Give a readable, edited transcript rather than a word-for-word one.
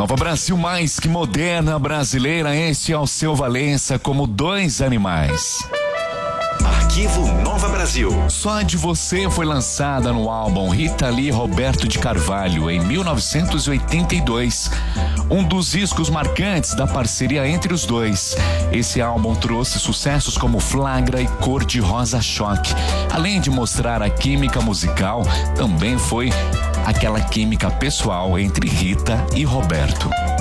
Nova Brasil mais que moderna brasileira, este é o seu Valença como Dois Animais. Arquivo Nova Brasil. Só de Você foi lançada no álbum Rita Lee e Roberto de Carvalho em 1982, um dos discos marcantes da parceria entre os dois. Esse álbum trouxe sucessos como Flagra e Cor de Rosa Choque. Além de mostrar a química musical, também foi aquela química pessoal entre Rita e Roberto.